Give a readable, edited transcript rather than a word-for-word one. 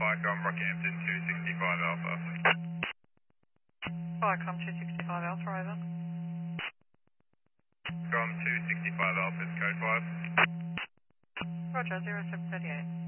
Icom Rockhampton 265 Alpha. Icom 265 Alpha, over. Icom 265 Alpha, code 5. Roger, 0738.